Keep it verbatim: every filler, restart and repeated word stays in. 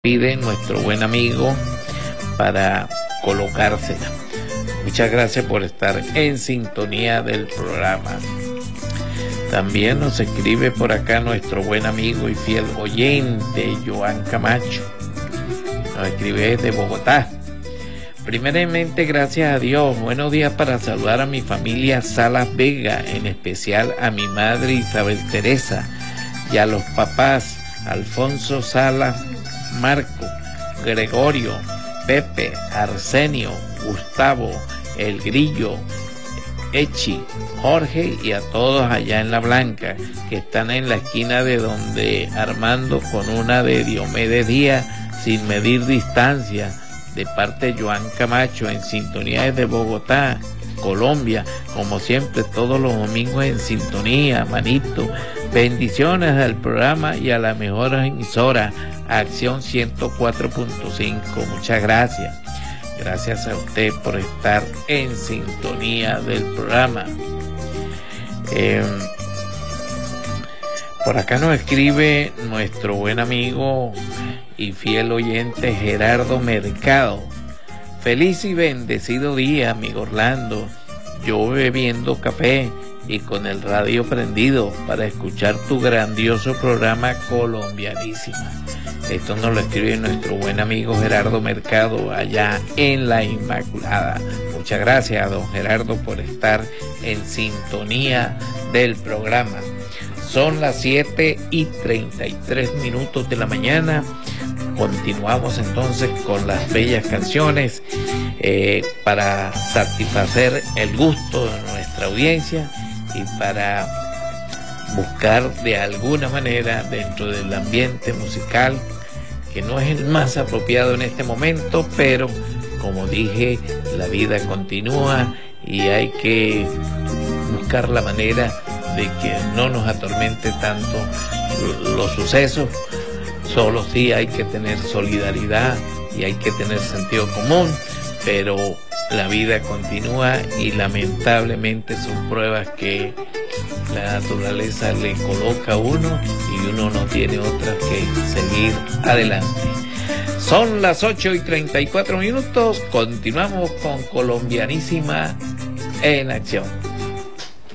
pide nuestro buen amigo para colocársela. Muchas gracias por estar en sintonía del programa. También nos escribe por acá nuestro buen amigo y fiel oyente, Joan Camacho. Nos escribe desde Bogotá. Primeramente, gracias a Dios. Buenos días para saludar a mi familia Salas Vega, en especial a mi madre Isabel Teresa y a los papás Alfonso Salas, Marco, Gregorio, Pepe, Arsenio, Gustavo, El Grillo, Echi, Jorge y a todos allá en La Blanca, que están en la esquina de donde Armando con una de Diomedes Díaz, sin medir distancia, de parte de Joan Camacho, en sintonía desde Bogotá, Colombia, como siempre todos los domingos en sintonía, manito. Bendiciones al programa y a la mejor emisora, Acción ciento cuatro punto cinco. Muchas gracias. Gracias a usted por estar en sintonía del programa. Eh, por acá nos escribe nuestro buen amigo y fiel oyente Gerardo Mercado. Feliz y bendecido día, amigo Orlando. Yo bebiendo café y con el radio prendido para escuchar tu grandioso programa Colombianísima. Esto nos lo escribe nuestro buen amigo Gerardo Mercado allá en La Inmaculada. Muchas gracias, don Gerardo, por estar en sintonía del programa. Son las siete y treinta y tres minutos de la mañana. Continuamos entonces con las bellas canciones eh, para satisfacer el gusto de nuestra audiencia y para buscar de alguna manera dentro del ambiente musical, que no es el más apropiado en este momento, pero como dije, la vida continúa y hay que buscar la manera de que no nos atormente tanto los sucesos. Solo sí hay que tener solidaridad y hay que tener sentido común, pero la vida continúa y lamentablemente son pruebas que la naturaleza le coloca a uno y uno no tiene otra que seguir adelante. Son las ocho y treinta y cuatro minutos, continuamos con Colombianísima en acción.